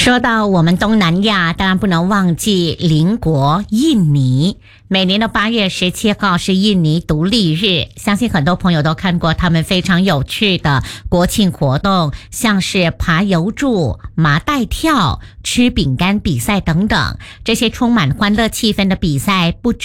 说到我们东南亚，当然不能忘记邻国印尼。每年的8月17号是印尼独立日，相信很多朋友都看过他们非常有趣的国庆活动，像是爬油柱、麻袋跳、吃饼干比赛等等。这些充满欢乐气氛的比赛不